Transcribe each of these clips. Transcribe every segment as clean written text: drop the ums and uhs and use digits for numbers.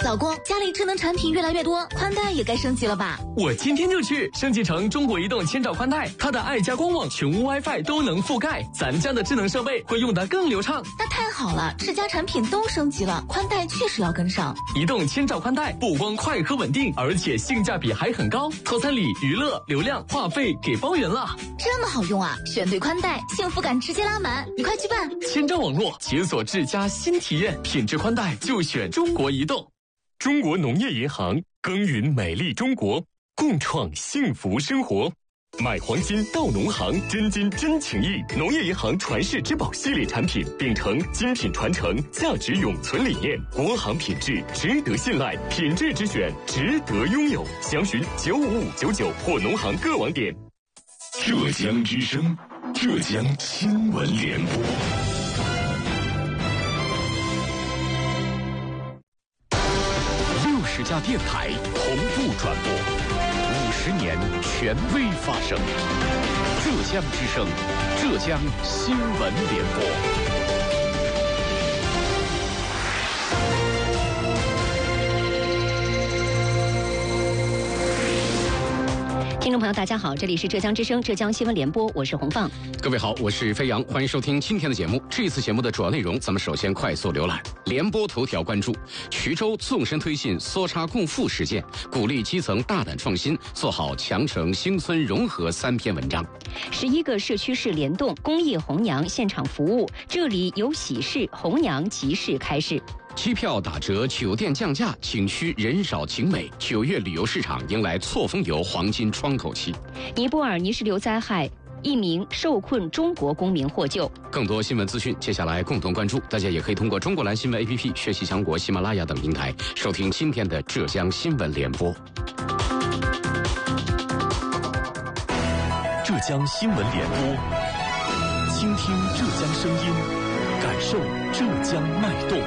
老公，家里智能产品越来越多，宽带也该升级了吧？ 我今天就去升级成中国移动千兆宽带，它的爱家官网、全屋 WiFi 都能覆盖，咱家的智能设备会用得更流畅。 那太好了，智家产品都升级了，宽带确实要跟上。 移动千兆宽带不光快和稳定，而且性价比还很高，套餐里娱乐、流量、话费给包圆了。 这么好用啊！选对宽带，幸福感直接拉满，你快去办！ 千兆网络解锁智家新体验，品质宽带就选中国移动。中国农业银行耕耘美丽中国，共创幸福生活。买黄金到农行，真金真情谊。农业银行传世之宝系列产品，秉承精品传承、价值永存理念，国行品质值得信赖，品质之选值得拥有。详询95599或农行各网点。 浙江之声，浙江新闻联播。60家电台同步转播，50年权威发声。浙江之声，浙江新闻联播。 听众朋友大家好，这里是浙江之声浙江新闻联播，我是洪放。 各位好，我是飞扬，欢迎收听今天的节目。这次节目的主要内容，咱们首先快速浏览联播头条，关注衢州纵深推进梭差共富实践，鼓励基层大胆创新，做好强城兴村融合3篇文章。 11个社区市联动公益红娘现场服务，这里有喜事，红娘集市开市。 机票打折，酒店降价，景区人少景美。9月旅游市场迎来错峰游黄金窗口期。 尼泊尔泥石流灾害，1名受困中国公民获救。 更多新闻资讯，接下来共同关注。大家也可以通过中国蓝新闻 APP、学习强国、喜马拉雅等平台收听今天的浙江新闻联播。 浙江新闻联播，倾听浙江声音，感受浙江脉动。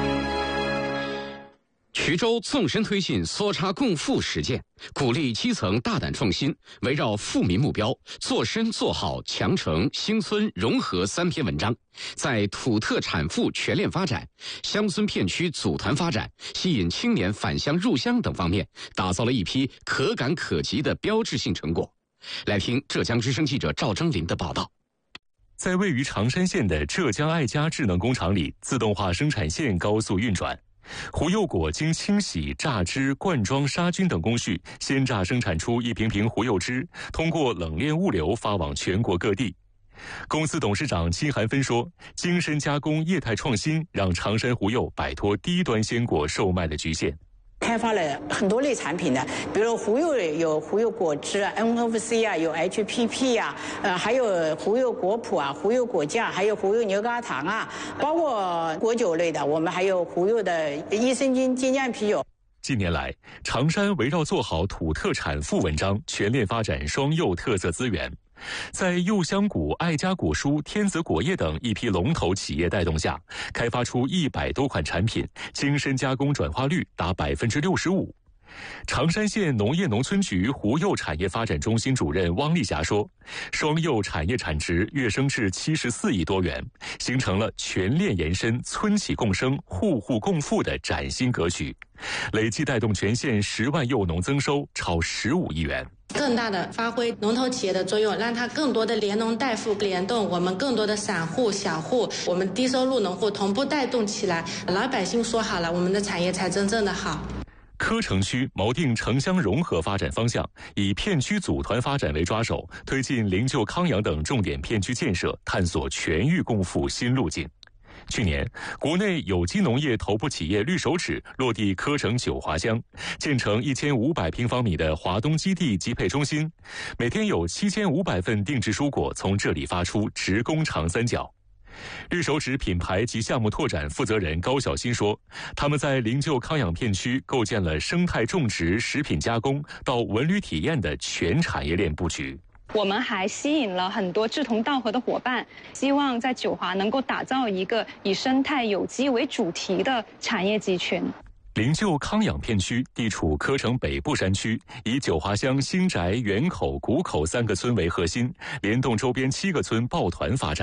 衢州纵深推进梭差共富实践，鼓励基层大胆创新，围绕富民目标，做深做好强城兴村融合3篇文章，在土特产富全链发展、乡村片区组团发展、吸引青年返乡入乡等方面，打造了一批可感可及的标志性成果。来听浙江之声记者赵征林的报道。 在位于常山县的浙江爱家智能工厂里，自动化生产线高速运转。胡柚果经清洗、榨汁、灌装、杀菌等工序，鲜榨生产出一瓶瓶胡柚汁，通过冷链物流发往全国各地。公司董事长金寒芬说：“精深加工、业态创新，让常山胡柚摆脱低端鲜果售卖的局限。” 开发了很多类产品的，比如胡柚有胡柚果汁 NFC 啊，有 HPP 啊，还有胡柚果脯啊，胡柚果酱，还有胡柚牛轧糖啊，包括果酒类的，我们还有胡柚的益生菌精酿啤酒。 近年来，常山围绕做好土特产富文章，全链发展双柚特色资源。在柚香谷、爱家果蔬、天子果业等一批龙头企业带动下，开发出100多款产品，精深加工转化率达65%。常山县农业农村局胡柚产业发展中心主任汪丽霞说：“双柚产业产值跃升至74亿多元，形成了全链延伸、村企共生、户户共富的崭新格局，累计带动全县10万柚农增收超15亿元。” 更大的发挥龙头企业的作用，让它更多的联农带富联动，我们更多的散户、小户，我们低收入农户同步带动起来，老百姓说好了，我们的产业才真正的好。 柯城区锚定城乡融合发展方向，以片区组团发展为抓手，推进灵鹫、康阳等重点片区建设，探索全域共富新路径。去年，国内有机农业头部企业绿手指落地柯城九华乡，建成1500平方米的华东基地集配中心，每天有7500份定制蔬果从这里发出，直攻长三角。绿手指品牌及项目拓展负责人高晓新说，他们在灵鹫康养片区构建了生态种植、食品加工到文旅体验的全产业链布局。 我们还吸引了很多志同道合的伙伴，希望在九华能够打造一个以生态有机为主题的产业集群。 灵鹫康养片区地处柯城北部山区，以九华乡新宅、源口、谷口3个村为核心，联动周边7个村抱团发展。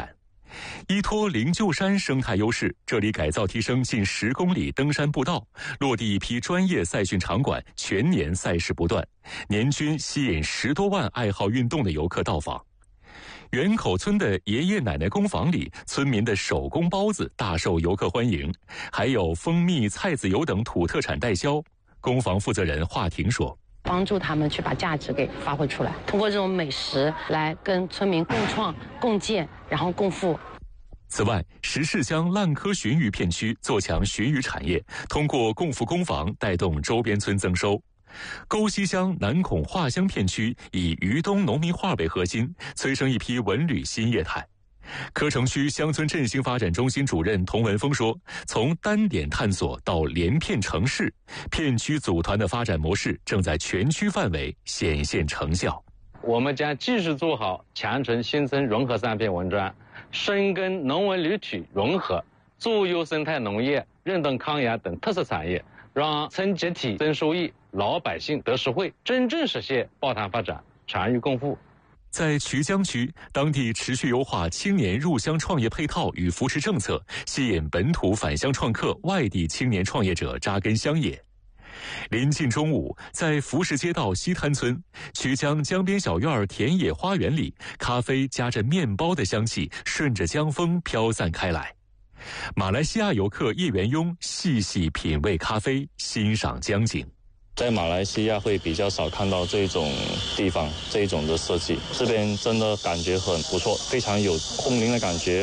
依托灵鹫山生态优势，这里改造提升近10公里登山步道，落地一批专业赛训场馆，全年赛事不断，年均吸引10多万爱好运动的游客到访。园口村的爷爷奶奶工坊里，村民的手工包子大受游客欢迎，还有蜂蜜、菜籽油等土特产代销。工坊负责人华婷说：“ 帮助他们去把价值给发挥出来，通过这种美食来跟村民共创、共建，然后共富。” 此外，石室乡烂柯鲟鱼片区做强鲟鱼产业，通过共富工坊带动周边村增收。沟西乡南孔画乡片区以渝东农民画为核心，催生一批文旅新业态。柯城区乡村振兴发展中心主任童文峰说：“从单点探索到连片城市，片区组团的发展模式正在全区范围显现成效。 我们将继续做好强城新村融合3篇文章，深耕农文旅体融合，注优生态农业、认等康养等特色产业，让村集体增收益，老百姓得实惠，真正实现抱团发展，产育共富。” 在衢江区，当地持续优化青年入乡创业配套与扶持政策，吸引本土返乡创客、外地青年创业者扎根乡野。临近中午，在福士街道西滩村，衢江江边小院田野花园里，咖啡夹着面包的香气顺着江风飘散开来。马来西亚游客叶元庸细细品味咖啡，欣赏江景。 在马来西亚会比较少看到这种地方，这种的设计，这边真的感觉很不错，非常有空灵的感觉。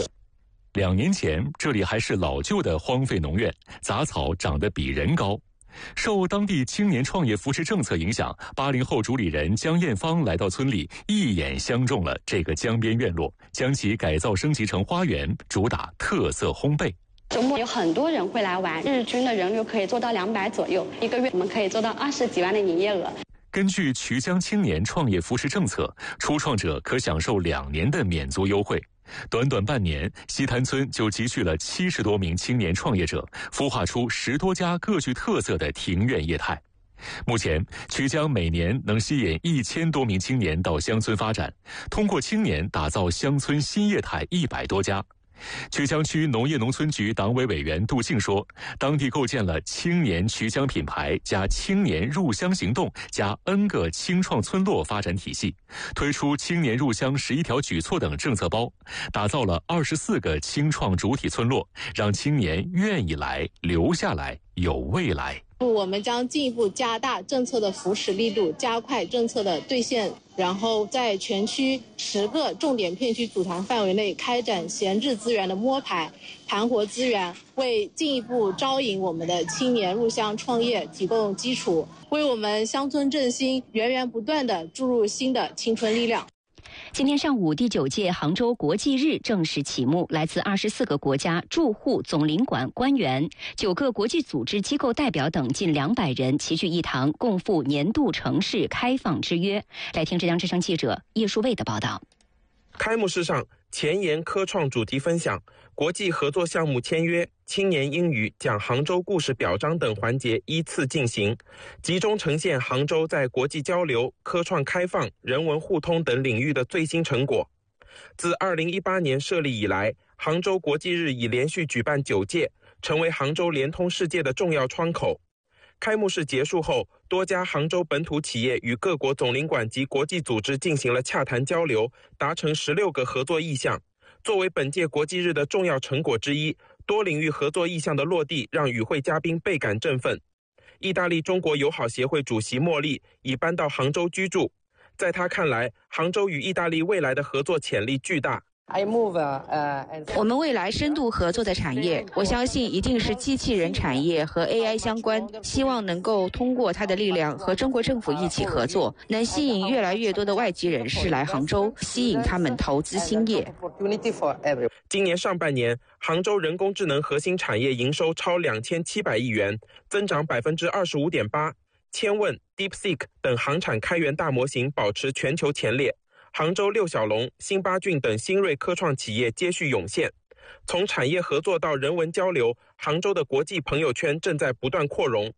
2年前，这里还是老旧的荒废农院，杂草长得比人高。受当地青年创业扶持政策影响，80后主理人江艳芳来到村里，一眼相中了这个江边院落，将其改造升级成花园，主打特色烘焙。 周末有很多人会来玩，日均的人流可以做到200左右，一个月我们可以做到20几万的营业额。 根据衢江青年创业扶持政策，初创者可享受2年的免租优惠。短短半年，西滩村就集聚了70多名青年创业者，孵化出10多家各具特色的庭院业态。目前，衢江每年能吸引1000多名青年到乡村发展，通过青年打造乡村新业态100多家。衢江区农业农村局党委委员杜静说，当地构建了青年衢江品牌加青年入乡行动加 N 个青创村落发展体系，推出青年入乡11条举措等政策包，打造了24个青创主体村落，让青年愿意来、留下来、有未来。 我们将进一步加大政策的扶持力度，加快政策的兑现，然后在全区10个重点片区组团范围内开展闲置资源的摸排、盘活资源，为进一步招引我们的青年入乡创业提供基础，为我们乡村振兴源源不断地注入新的青春力量。 今天上午，第9届杭州国际日正式启幕，来自24个国家驻沪总领馆官员、9个国际组织机构代表等近200人齐聚一堂，共赴年度城市开放之约。来听浙江之声记者叶树卫的报道。 开幕式上，前沿科创主题分享、国际合作项目签约、青年英语讲杭州故事表彰等环节依次进行，集中呈现杭州在国际交流、科创开放、人文互通等领域的最新成果。自2018年设立以来，杭州国际日已连续举办9届，成为杭州联通世界的重要窗口。开幕式结束后，多家杭州本土企业与各国总领馆及国际组织进行了洽谈交流，达成16个合作意向。作为本届国际日的重要成果之一，多领域合作意向的落地让与会嘉宾倍感振奋。意大利中国友好协会主席莫莉已搬到杭州居住，在他看来，杭州与意大利未来的合作潜力巨大。 我们未来深度合作的产业，我相信一定是机器人产业和 AI 相关，希望能够通过它的力量和中国政府一起合作，能吸引越来越多的外籍人士来杭州，吸引他们投资兴业。 今年上半年，杭州人工智能核心产业营收超2700亿元，增长 25.8%， 千问、DeepSeek 等航产开源大模型保持全球前列。杭州六小龙、新八骏等新锐科创企业接续涌现。从产业合作到人文交流，杭州的国际朋友圈正在不断扩容。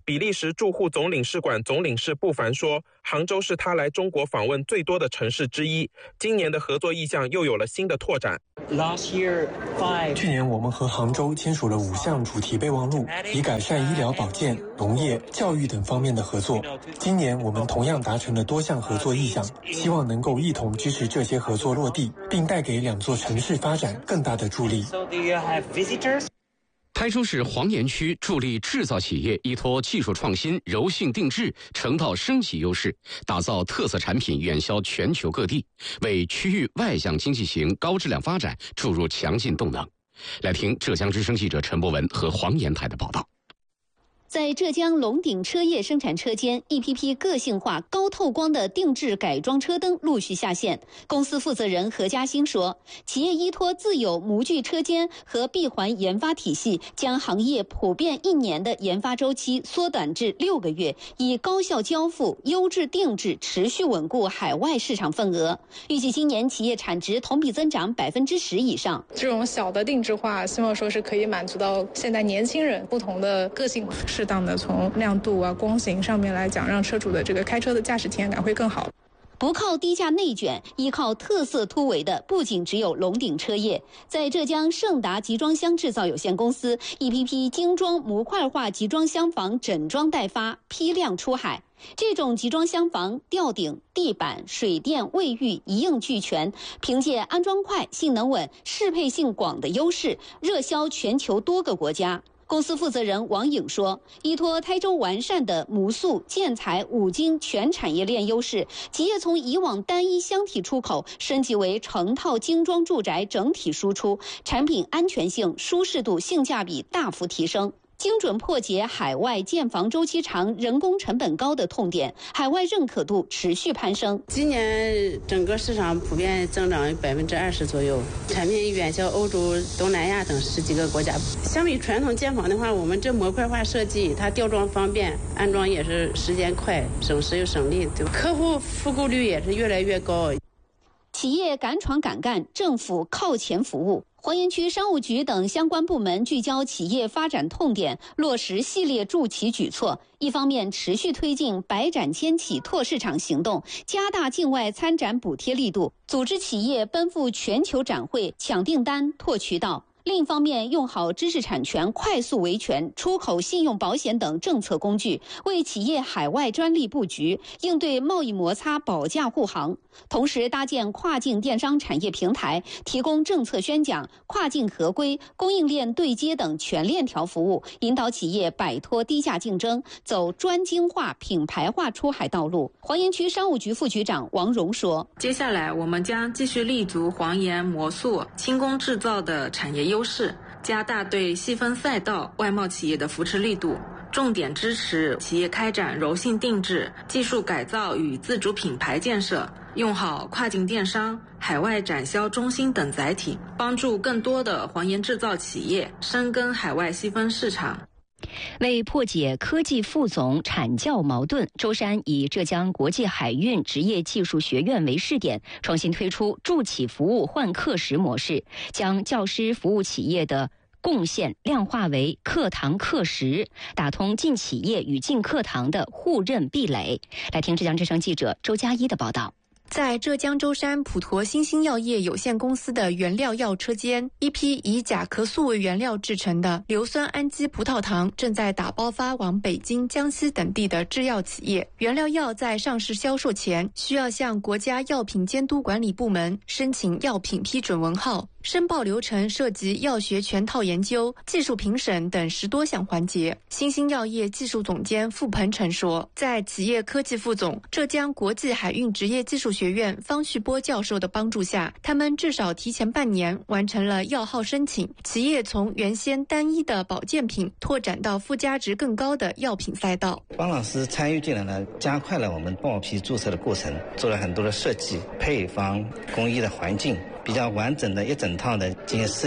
比利时驻沪总领事馆总领事布凡说，杭州是他来中国访问最多的城市之一，今年的合作意向又有了新的拓展。 去年我们和杭州签署了5项主题备忘录，以改善医疗保健、农业、教育等方面的合作。今年我们同样达成了多项合作意向，希望能够一同支持这些合作落地，并带给2座城市发展更大的助力。 台州市黄岩区助力制造企业依托技术创新、柔性定制、成道升级优势，打造特色产品远销全球各地，为区域外向经济型高质量发展注入强劲动能。来听浙江之声记者陈博文和黄岩台的报道。 在浙江龙鼎车业生产车间，一批批个性化、高透光的定制改装车灯陆续下线。公司负责人何嘉欣说，企业依托自有模具车间和闭环研发体系，将行业普遍1年的研发周期缩短至6个月，以高效交付、优质定制持续稳固海外市场份额。预计今年企业产值同比增长10%以上。 这种小的定制化，希望说是可以满足到现在年轻人不同的个性，适当的从亮度啊、光型上面来讲，让车主的这个开车的驾驶体验感会更好。 不靠低价内卷，依靠特色突围的不仅只有龙鼎车业。在浙江盛达集装箱制造有限公司，一批批精装模块化集装箱房整装待发，批量出海。这种集装箱房吊顶、地板、水电、卫浴一应俱全，凭借安装快、性能稳、适配性广的优势，热销全球多个国家。公司负责人王颖说，依托台州完善的模塑、建材、五金全产业链优势，企业从以往单一箱体出口升级为成套精装住宅整体输出，产品安全性、舒适度、性价比大幅提升，精准破解海外建房周期长、人工成本高的痛点，海外认可度持续攀升。 今年整个市场普遍增长20%左右，产品远销欧洲、东南亚等10几个国家。相比传统建房的话，我们这模块化设计，它吊装方便，安装也是时间快，省时又省力，对吧？客户复购率也是越来越高。 企业敢闯敢干，政府靠前服务。黄岩区商务局等相关部门聚焦企业发展痛点，落实系列助企举措。一方面持续推进百展千企拓市场行动，加大境外参展补贴力度，组织企业奔赴全球展会，抢订单、拓渠道。另一方面，用好知识产权快速维权、出口信用保险等政策工具，为企业海外专利布局，应对贸易摩擦保驾护航。同时，搭建跨境电商产业平台，提供政策宣讲、跨境合规、供应链对接等全链条服务，引导企业摆脱低价竞争，走专精化、品牌化出海道路。黄岩区商务局副局长王荣说：“ 接下来，我们将继续立足黄岩、模塑、轻工制造的产业优势，加大对细分赛道外贸企业的扶持力度，重点支持企业开展柔性定制、技术改造与自主品牌建设，用好跨境电商、海外展销中心等载体，帮助更多的黄岩制造企业深耕海外细分市场。” 为破解科技副总产教矛盾，舟山以浙江国际海运职业技术学院为试点，创新推出助企服务换课时模式，将教师服务企业的贡献量化为课堂课时，打通进企业与进课堂的互认壁垒。来听浙江之声记者周佳一的报道。 在浙江舟山普陀新兴药业有限公司的原料药车间，一批以甲壳素为原料制成的硫酸氨基葡萄糖正在打包发往北京、江西等地的制药企业。原料药在上市销售前，需要向国家药品监督管理部门申请药品批准文号。申报流程涉及药学全套研究、技术评审等10多项环节。新兴药业技术总监傅鹏程说，在企业科技副总、浙江国际海运职业技术学院方旭波教授的帮助下，他们至少提前半年完成了药号申请，企业从原先单一的保健品拓展到附加值更高的药品赛道。 方老师参与进来呢，加快了我们报批注册的过程，做了很多的设计、配方、工艺的环境，比较完整的一整套的进行试验，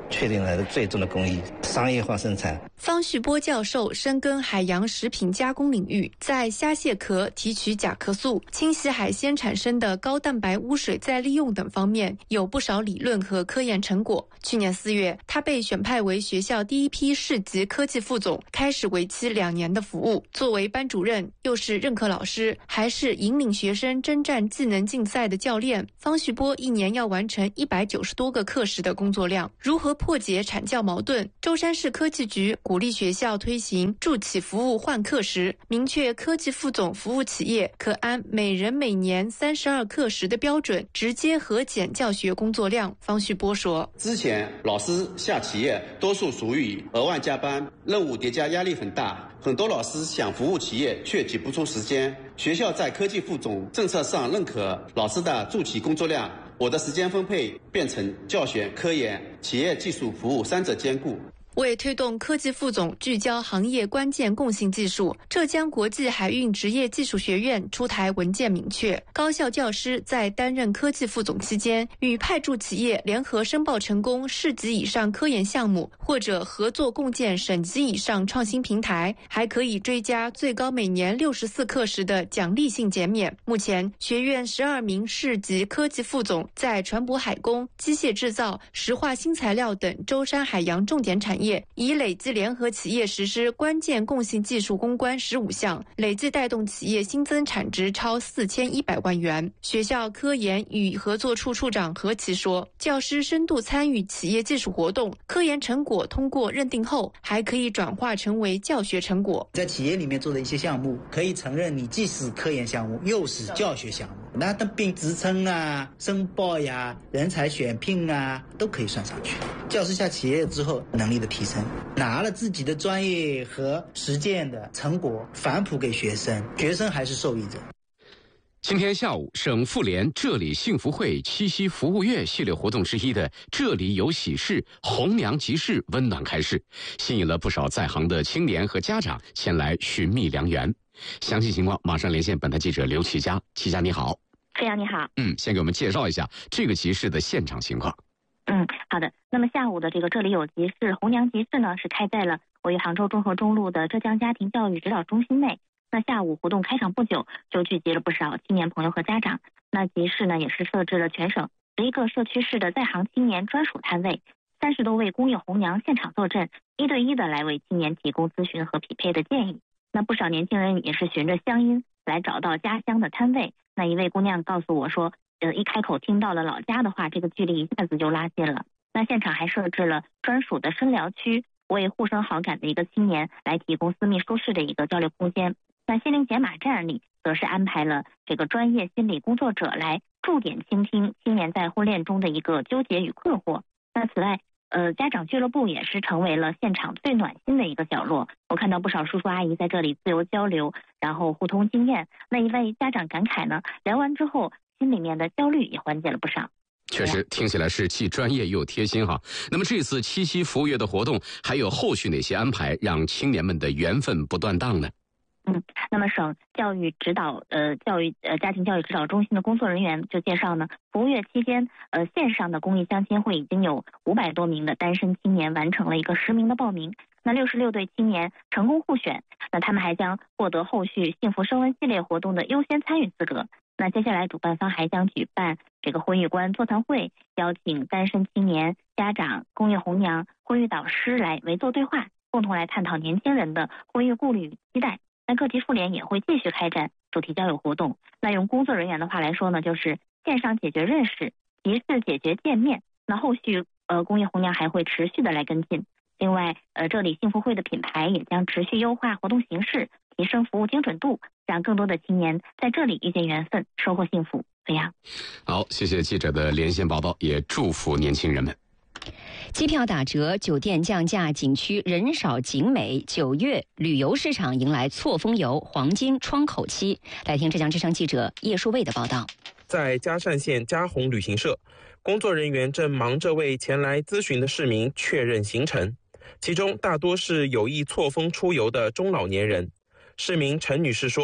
确定了最终的工艺，商业化生产。 方旭波教授深耕海洋食品加工领域，在虾蟹壳提取甲壳素、清洗海鲜产生的高蛋白污水再利用等方面有不少理论和科研成果。去年4月，他被选派为学校第一批市级科技副总，开始为期2年的服务。作为班主任，又是任课老师，还是引领学生征战技能竞赛的教练，方旭波一年要完成190多个课时的工作量。如何破解产教矛盾？舟山市科技局鼓励学校推行助企服务换课时，明确科技副总服务企业可按每人每年32课时的标准直接核减教学工作量。方旭波说， 之前老师下企业多数属于额外加班，任务叠加压力很大，很多老师想服务企业却挤不出时间。学校在科技副总政策上认可老师的助企工作量，我的时间分配变成教学、科研、企业技术服务3者兼顾。 为推动科技副总聚焦行业关键共性技术，浙江国际海运职业技术学院出台文件明确，高校教师在担任科技副总期间，与派驻企业联合申报成功市级以上科研项目，或者合作共建省级以上创新平台，还可以追加最高每年64课时的奖励性减免。目前，学院12名市级科技副总在船舶海工、机械制造、石化新材料等舟山海洋重点产业，已累计联合企业实施关键共性技术攻关15项，累计带动企业新增产值超4100万元。学校科研与合作处处长何其说，教师深度参与企业技术活动，科研成果通过认定后，还可以转化成为教学成果。 在企业里面做的一些项目，可以承认你既是科研项目，又是教学项目，那它并职称啊、申报呀、人才选聘啊，都可以算上去。教师下企业之后，能力的提升，拿了自己的专业和实践的成果反哺给学生，学生还是受益者。 今天下午，省妇联这里幸福会七夕服务月系列活动之一的这里有喜事红娘集市温暖开市，吸引了不少在行的青年和家长前来寻觅良缘。详细情况马上连线本台记者刘启佳。启佳你好。 飞扬你好。 先给我们介绍一下这个集市的现场情况。 好的。那么下午的这里有集市红娘集市呢，是开在了位于杭州中和中路的浙江家庭教育指导中心内。那下午活动开场不久，就聚集了不少青年朋友和家长。那集市呢，也是设置了全省11个社区市的在行青年专属摊位，30多位工业红娘现场坐镇，1对1的来为青年提供咨询和匹配的建议。那不少年轻人也是循着乡音来找到家乡的摊位。那一位姑娘告诉我说，一开口听到了老家的话，这个距离一下子就拉近了。那现场还设置了专属的深聊区，为互生好感的一个青年来提供私密舒适的一个交流空间。那心灵解码站里则是安排了专业心理工作者来驻点倾听青年在婚恋中的一个纠结与困惑。那此外，家长俱乐部也是成为了现场最暖心的一个角落。我看到不少叔叔阿姨在这里自由交流，然后互通经验。那一位家长感慨呢，聊完之后心里面的焦虑也缓解了不少。 确实听起来是既专业又贴心哈。那么这次七夕服务月的活动还有后续哪些安排，让青年们的缘分不断当呢？ 那么省教育指导家庭教育指导中心的工作人员就介绍呢，服务月期间线上的公益相亲会已经有500多名的单身青年完成了一个实名的报名。那66对青年成功互选，那他们还将获得后续幸福升温系列活动的优先参与资格。那接下来主办方还将举办婚育观座谈会，邀请单身青年、家长、工业红娘、婚育导师来围坐对话，共同来探讨年轻人的婚育顾虑与期待。那各级妇联也会继续开展主题交友活动。那用工作人员的话来说呢，就是线上解决认识，集市解决见面。那后续工业红娘还会持续的来跟进。另外这里幸福会的品牌也将持续优化活动形式，提升服务精准度，让更多的青年在这里遇见缘分，收获幸福。飞扬。 好，谢谢记者的连线报道，也祝福年轻人们。 机票打折，酒店降价，景区人少景美，9月旅游市场迎来错峰游黄金窗口期。来听浙江之声记者叶淑卫的报道。 在嘉善县嘉宏旅行社，工作人员正忙着为前来咨询的市民确认行程，其中大多是有意错峰出游的中老年人。市民陈女士说，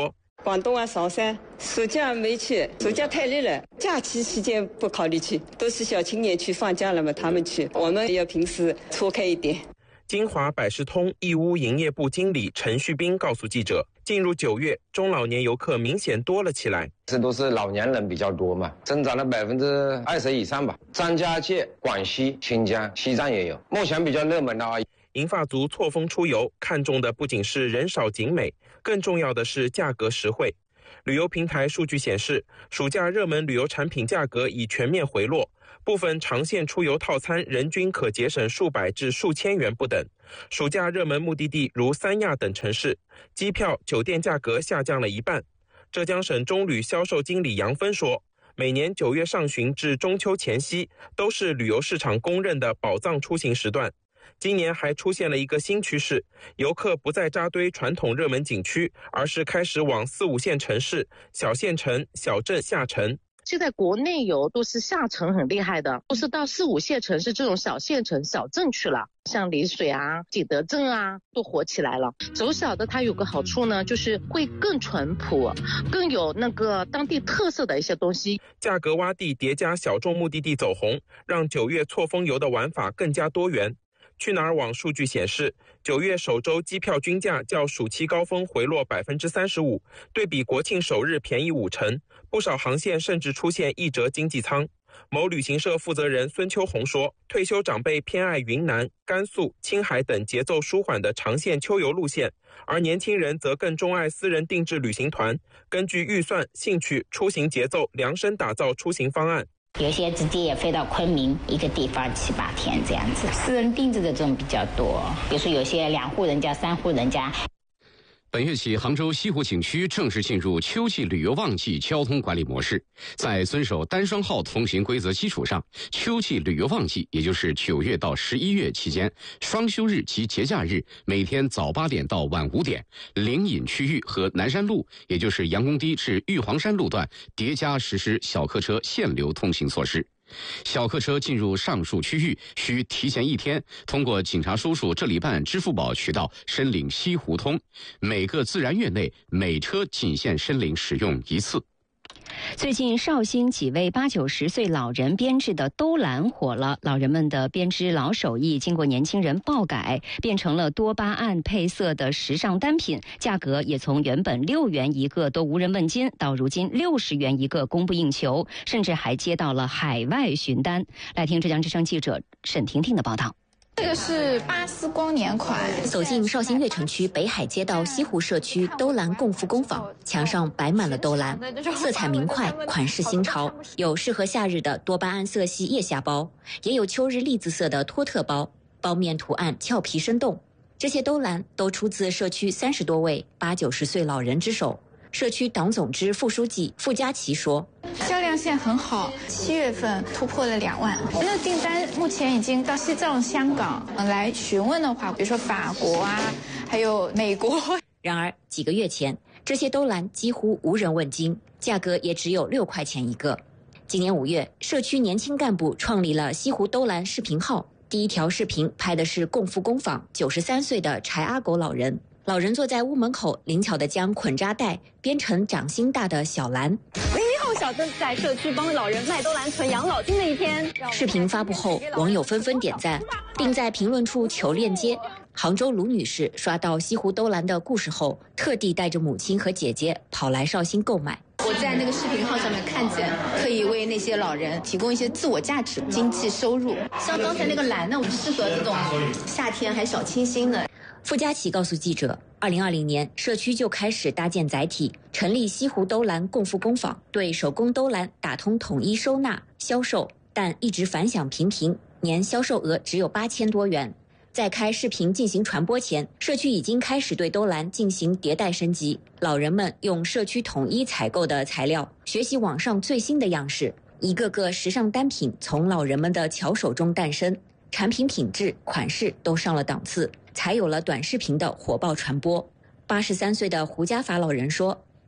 广东啊、韶山，暑假没去，暑假太累了，假期期间不考虑去，都是小青年去放假了嘛，他们去，我们要平时错开一点。 金华百事通义乌营业部经理陈旭斌告诉记者，进入9月，中老年游客明显多了起来。 这都是老年人比较多嘛，增长了20%以上吧。张家界、广西、新疆、西藏也有，目前比较热门的啊。 银发族错峰出游，看重的不仅是人少景美，更重要的是价格实惠。旅游平台数据显示，暑假热门旅游产品价格已全面回落，部分长线出游套餐人均可节省数百至数千元不等。暑假热门目的地如三亚等城市，机票、酒店价格下降了一半。浙江省中旅销售经理杨芬说，每年9月上旬至中秋前夕都是旅游市场公认的宝藏出行时段。今年还出现了一个新趋势，游客不再扎堆传统热门景区，而是开始往4、5线城市、小县城、小镇下沉。 现在国内游都是下沉很厉害的，都是到4、5线城市这种小县城、小镇去了，像丽水啊、景德镇啊都火起来了。走小的它有个好处呢，就是会更淳朴，更有那个当地特色的一些东西。 价格洼地叠加小众目的地走红，让9月错峰游的玩法更加多元。去哪儿网数据显示，9月首周机票均价较暑期高峰回落35%，对比国庆首日便宜50%，不少航线甚至出现1折经济舱。某旅行社负责人孙秋红说，退休长辈偏爱云南、甘肃、青海等节奏舒缓的长线秋游路线，而年轻人则更钟爱私人定制旅行团，根据预算、兴趣、出行节奏量身打造出行方案。 有些直接也飞到昆明一个地方7、8天这样子，私人定制的这种比较多，比如说有些2户人家、3户人家。 本月起，杭州西湖景区正式进入秋季旅游旺季交通管理模式。在遵守单双号通行规则基础上，秋季旅游旺季，也就是9月到11月期间，双休日及节假日，每天早8点到晚5点，灵隐区域和南山路，也就是杨公堤至玉皇山路段，叠加实施小客车限流通行措施。小客车进入上述区域需提前1天通过警察叔叔这里办支付宝渠道申领西湖通，每个自然月内每车仅限申领使用1次。 最近绍兴几位80、90岁老人编制的兜篮火了，老人们的编织老手艺经过年轻人爆改，变成了多巴胺配色的时尚单品，价格也从原本6元一个都无人问津，到如今60元一个供不应求，甚至还接到了海外询单。来听浙江之声记者沈婷婷的报道。 这个是巴斯光年款。 走进绍兴越城区北海街道西湖社区兜篮共富工坊，墙上摆满了兜篮，色彩明快，款式新潮，有适合夏日的多巴胺色系腋下包，也有秋日栗子色的托特包，包面图案俏皮生动。这些兜篮都出自社区30多位80、90岁老人之手。社区党总支副书记傅佳琪说， 销量现在很好，7月份突破了2万。那订单目前已经到西藏、香港来询问的话，比如说法国啊，还有美国。 然而几个月前，这些兜篮几乎无人问津，价格也只有6块钱一个。今年5月，社区年轻干部创立了西湖兜篮视频号，第一条视频拍的是共富工坊93岁的柴阿狗老人。老人坐在屋门口，灵巧地将捆扎带编成掌心大的小篮。 01号小灯在社区帮老人卖兜篮存养老金的一天。 视频发布后，网友纷纷点赞，并在评论处求链接。杭州卢女士刷到西湖兜篮的故事后，特地带着母亲和姐姐跑来绍兴购买。 我在那个视频号上面看见，可以为那些老人提供一些自我价值、经济收入。像刚才那个篮呢，我们适合这种夏天还小清新的。 傅佳琪告诉记者，2020年社区就开始搭建载体，成立西湖兜篮共富工坊，对手工兜篮打通统一收纳、销售，但一直反响平平，年销售额只有8000多元。在开视频进行传播前，社区已经开始对兜篮进行迭代升级。老人们用社区统一采购的材料，学习网上最新的样式，一个个时尚单品从老人们的巧手中诞生，产品品质、款式都上了档次，才有了短视频的火爆传播。83岁的胡家法老人说，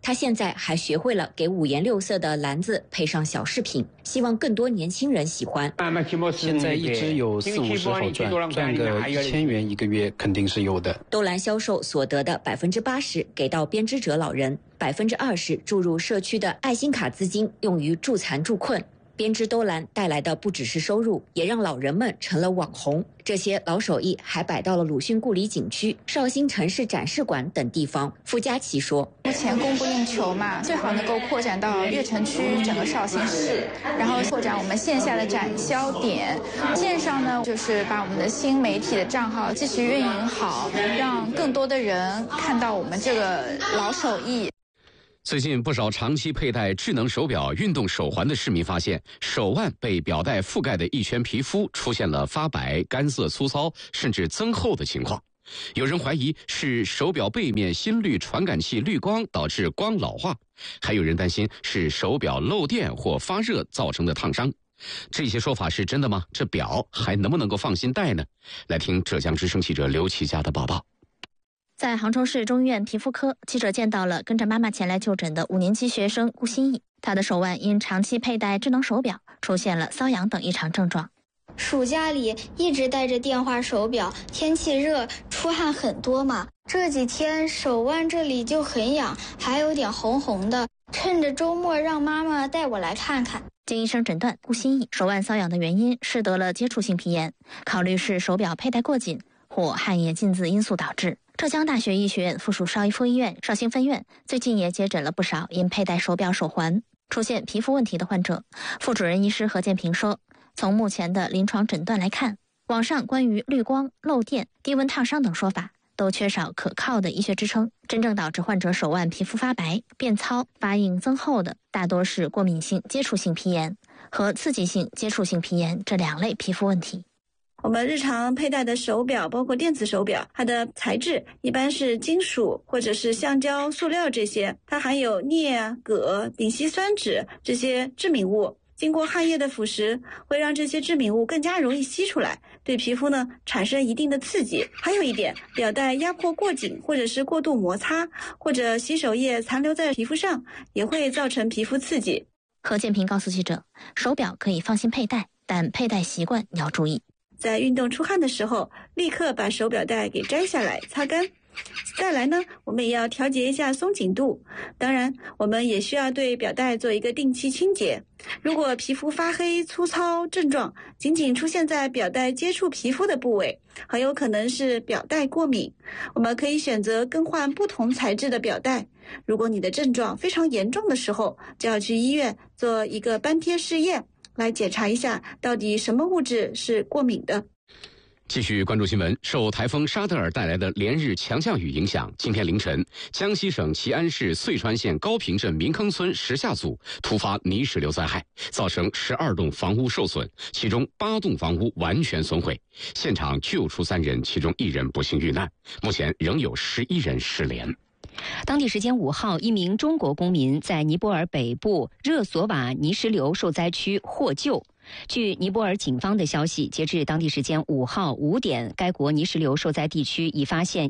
他现在还学会了给五颜六色的篮子配上小饰品，希望更多年轻人喜欢。 现在一只有40-50好赚个1000元一个月肯定是有的。 兜篮销售所得的80%给到编织者老人，20%注入社区的爱心卡资金，用于助残助困。编织兜篮带来的不只是收入，也让老人们成了网红。这些老手艺还摆到了鲁迅故里景区、绍兴城市展示馆等地方。傅佳琪说， 目前供不应求嘛，最好能够扩展到越城区整个绍兴市，然后扩展我们线下的展销点。线上呢，就是把我们的新媒体的账号继续运营好，让更多的人看到我们这个老手艺。 最近不少长期佩戴智能手表、运动手环的市民发现，手腕被表带覆盖的一圈皮肤出现了发白、干涩、粗糙，甚至增厚的情况。有人怀疑是手表背面心率传感器滤光导致光老化，还有人担心是手表漏电或发热造成的烫伤。这些说法是真的吗？这表还能不能够放心戴呢？来听浙江之声记者刘启佳的报道。 在杭州市中医院皮肤科，记者见到了跟着妈妈前来就诊的5年级学生顾新义。他的手腕因长期佩戴智能手表，出现了瘙痒等异常症状。 暑假里一直带着电话手表，天气热，出汗很多嘛。这几天手腕这里就很痒，还有点红红的。趁着周末让妈妈带我来看看。 经医生诊断，顾新义手腕瘙痒的原因是得了接触性皮炎，考虑是手表佩戴过紧或汗液浸渍因素导致。浙江大学医学院附属邵逸夫医院绍兴分院最近也接诊了不少因佩戴手表手环出现皮肤问题的患者。副主任医师何建平说，从目前的临床诊断来看，网上关于滤光、漏电、低温烫伤等说法都缺少可靠的医学支撑。真正导致患者手腕皮肤发白、变糙、发硬增厚的，大多是过敏性接触性皮炎和刺激性接触性皮炎这2类皮肤问题。 我们日常佩戴的手表，包括电子手表，它的材质一般是金属或者是橡胶、塑料这些，它含有镍、铬、丙烯酸酯这些致敏物。经过汗液的腐蚀，会让这些致敏物更加容易吸出来，对皮肤呢产生一定的刺激。还有一点，表带压迫过紧或者是过度摩擦，或者洗手液残留在皮肤上，也会造成皮肤刺激。 何建平告诉记者，手表可以放心佩戴，但佩戴习惯要注意。 在运动出汗的时候，立刻把手表带给摘下来擦干。再来呢，我们也要调节一下松紧度。当然，我们也需要对表带做一个定期清洁。如果皮肤发黑、粗糙症状仅仅出现在表带接触皮肤的部位，很有可能是表带过敏。我们可以选择更换不同材质的表带。如果你的症状非常严重的时候，就要去医院做一个斑贴试验，来检查一下到底什么物质是过敏的。 继续关注新闻，受台风沙德尔带来的连日强降雨影响，今天凌晨，江西省吉安市遂川县高坪镇民坑村石下组突发泥石流灾害，造成12栋房屋受损，其中8栋房屋完全损毁，现场救出3人，其中1人不幸遇难，目前仍有11人失联。 当地时间5号，一名中国公民在尼泊尔北部热索瓦泥石流受灾区获救。据尼泊尔警方的消息，截至当地时间5号5点，该国泥石流受灾地区已发现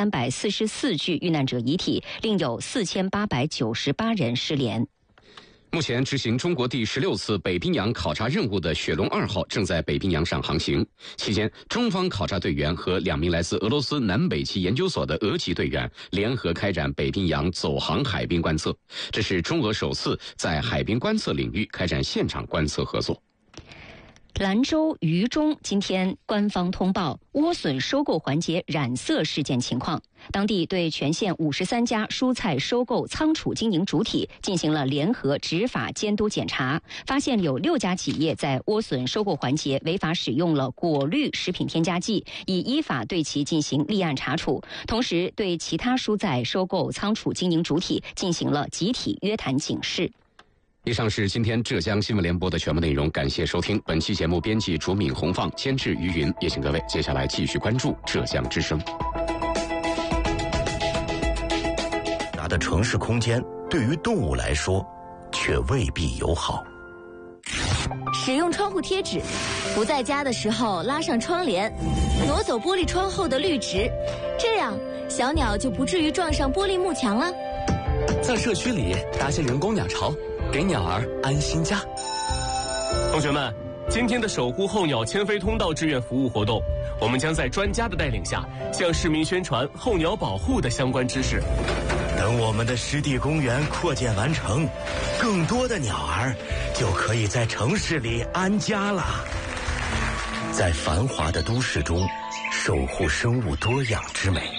1344具遇难者遗体，另有4898人失联。 目前执行中国第16次北冰洋考察任务的雪龙2号正在北冰洋上航行，期间中方考察队员和2名来自俄罗斯南北极研究所的俄籍队员联合开展北冰洋走航海冰观测，这是中俄首次在海冰观测领域开展现场观测合作。 兰州榆中今天官方通报莴笋收购环节染色事件情况，当地对全县53家蔬菜收购仓储经营主体进行了联合执法监督检查，发现有6家企业在莴笋收购环节违法使用了果绿食品添加剂，已依法对其进行立案查处，同时对其他蔬菜收购仓储经营主体进行了集体约谈警示。 以上是今天浙江新闻联播的全部内容，感谢收听。本期节目编辑朱敏、洪放，监制于云，也请各位接下来继续关注浙江之声。 大的城市空间对于动物来说却未必友好。 使用窗户贴纸，不在家的时候拉上窗帘，挪走玻璃窗后的绿植，这样小鸟就不至于撞上玻璃幕墙了。 在社区里搭建人工鸟巢，给鸟儿安心家。 同学们，今天的守护候鸟迁飞通道志愿服务活动，我们将在专家的带领下，向市民宣传候鸟保护的相关知识。 等我们的湿地公园扩建完成，更多的鸟儿就可以在城市里安家了。在繁华的都市中，守护生物多样之美。